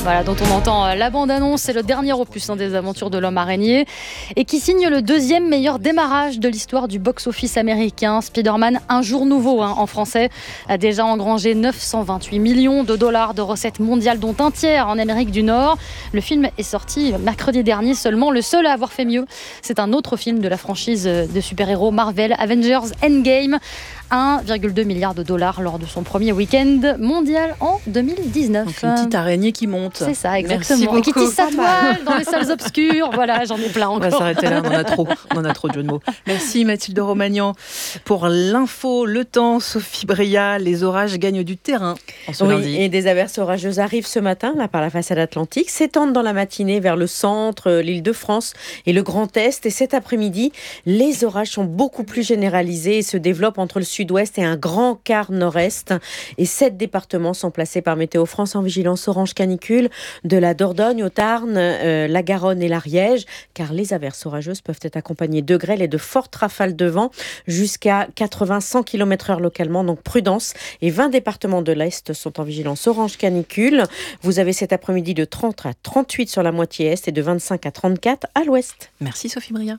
Voilà, dont on entend la bande-annonce. C'est le dernier opus des aventures de l'homme araignée et qui signe le deuxième meilleur démarrage de l'histoire du box-office américain. Spider-Man, un jour nouveau en français, a déjà engrangé 928 millions de dollars de recettes mondiales, dont un tiers en Amérique du Nord. Le film est sorti mercredi dernier seulement. Le seul à avoir fait mieux, c'est un autre film de la franchise de super-héros Marvel, Avengers Endgame. 1,2 milliard de dollars lors de son premier week-end mondial en 2019. Donc une petite araignée qui monte. C'est ça, exactement. Et qui tisse sa toile dans les salles obscures. Voilà, j'en ai plein encore. On va s'arrêter là, on en a trop de jeux de mots. Merci Mathilde Romagnan pour l'info. Le temps, Sophie Bria, les orages gagnent du terrain en ce lundi. Et des averses orageuses arrivent ce matin là, par la façade atlantique, s'étendent dans la matinée vers le centre, l'Île-de-France et le Grand Est. Et cet après-midi, les orages sont beaucoup plus généralisés et se développent entre le sud-ouest et un grand quart nord-est. Et 7 départements sont placés par Météo France en vigilance orange canicule, de la Dordogne au Tarn, la Garonne et l'Ariège, car les averses orageuses peuvent être accompagnées de grêle et de fortes rafales de vent jusqu'à 80-100 km/h localement, donc prudence. Et 20 départements de l'Est sont en vigilance orange canicule. Vous avez cet après-midi de 30 à 38 sur la moitié Est et de 25 à 34 à l'Ouest. Merci Sophie Bria.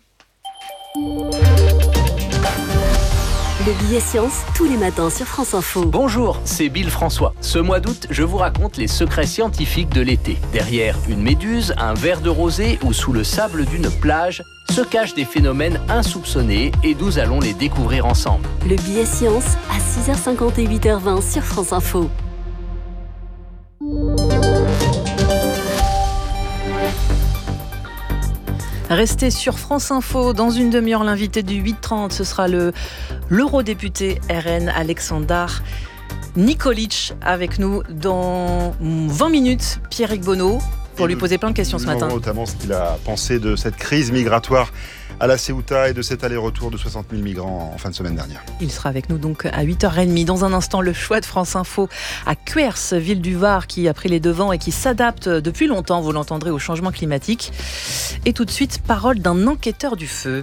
Le billet science, tous les matins sur France Info. Bonjour, c'est Bill François. Ce mois d'août, je vous raconte les secrets scientifiques de l'été. Derrière une méduse, un verre de rosée ou sous le sable d'une plage, se cachent des phénomènes insoupçonnés et nous allons les découvrir ensemble. Le billet science à 6h50 et 8h20 sur France Info. Restez sur France Info. Dans une demi-heure, l'invité du 8h30, ce sera l'eurodéputé RN Aleksandar Nikolic avec nous dans 20 minutes. Pierrick Bonneau, pour lui poser plein de questions ce matin. Notamment ce qu'il a pensé de cette crise migratoire à la Ceuta et de cet aller-retour de 60 000 migrants en fin de semaine dernière. Il sera avec nous donc à 8h30. Dans un instant, le choix de France Info à Cuers, ville du Var, qui a pris les devants et qui s'adapte depuis longtemps, vous l'entendrez, au changement climatique. Et tout de suite, parole d'un enquêteur du feu.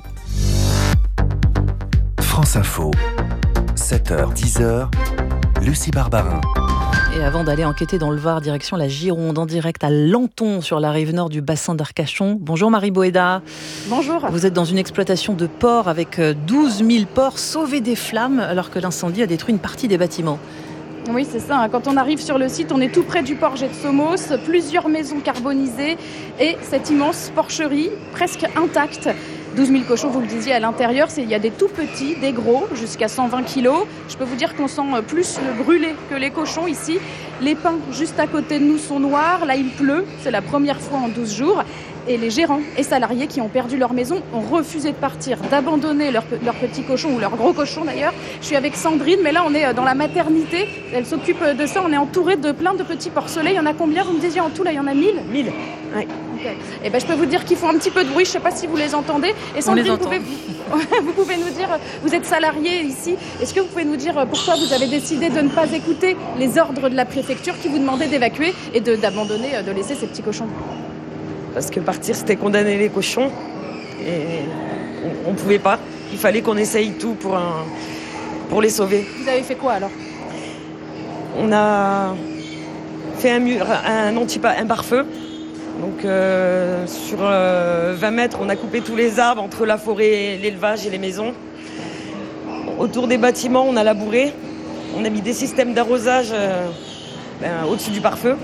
France Info, 7h, 10h, Lucie Barbarin. Et avant d'aller enquêter dans le Var, direction la Gironde, en direct à Lanton, sur la rive nord du bassin d'Arcachon. Bonjour Marie Boéda. Bonjour. Vous êtes dans une exploitation de porcs avec 12 000 porcs sauvés des flammes alors que l'incendie a détruit une partie des bâtiments. Oui, c'est ça. Quand on arrive sur le site, on est tout près du port Jet de Somos, plusieurs maisons carbonisées et cette immense porcherie presque intacte. 12 000 cochons, vous le disiez, à l'intérieur. Il y a des tout petits, des gros, jusqu'à 120 kilos. Je peux vous dire qu'on sent plus le brûlé que les cochons ici. Les pins juste à côté de nous sont noirs. Là, il pleut. C'est la première fois en 12 jours. Et les gérants et salariés qui ont perdu leur maison ont refusé de partir, d'abandonner leurs petits cochons, ou leurs gros cochons d'ailleurs. Je suis avec Sandrine, mais là on est dans la maternité. Elle s'occupe de ça. On est entouré de plein de petits porcelets. Il y en a combien? Vous me disiez en tout, là, il y en a 1000? 1000. Ouais. Okay. Et ben, je peux vous dire qu'ils font un petit peu de bruit. Je ne sais pas si vous les entendez. Et Sandrine, vous pouvez nous dire, vous êtes salariée ici. Est-ce que vous pouvez nous dire pourquoi vous avez décidé de ne pas écouter les ordres de la préfecture qui vous demandaient d'évacuer et d'abandonner, de laisser ces petits cochons? Parce que partir, c'était condamner les cochons. Et on ne pouvait pas. Il fallait qu'on essaye tout pour les sauver. Vous avez fait quoi alors? On a fait un mur, un pare-feu. Donc sur 20 mètres, on a coupé tous les arbres entre la forêt, l'élevage et les maisons. Autour des bâtiments, on a labouré. On a mis des systèmes d'arrosage au-dessus du pare-feu.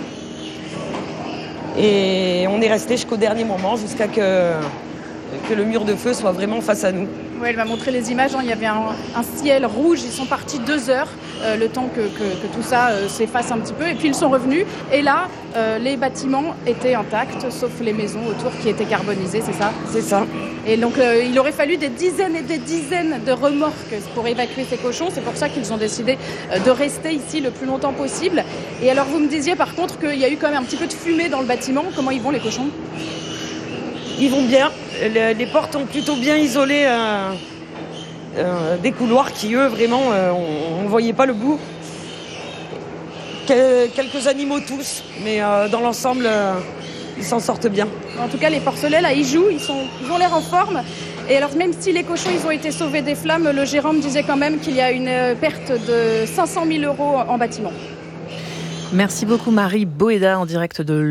Et on est resté jusqu'au dernier moment, jusqu'à que le mur de feu soit vraiment face à nous. Oui, elle m'a montré les images. Il y avait un ciel rouge. Ils sont partis 2 heures, le temps que tout ça s'efface un petit peu. Et puis ils sont revenus. Et là, les bâtiments étaient intacts, sauf les maisons autour qui étaient carbonisées, c'est ça? C'est ça. Et donc il aurait fallu des dizaines et des dizaines de remorques pour évacuer ces cochons. C'est pour ça qu'ils ont décidé de rester ici le plus longtemps possible. Et alors vous me disiez par contre qu'il y a eu quand même un petit peu de fumée dans le bâtiment. Comment ils vont les cochons? Ils vont bien. Les portes ont plutôt bien isolé des couloirs qui, eux, vraiment, on ne voyait pas le bout. Quelques animaux tous, mais dans l'ensemble, ils s'en sortent bien. En tout cas, les porcelets, là, ils jouent, ils ont l'air en forme. Et alors, même si les cochons, ils ont été sauvés des flammes, le gérant me disait quand même qu'il y a une perte de 500 000 € en bâtiment. Merci beaucoup Marie Boéda en direct de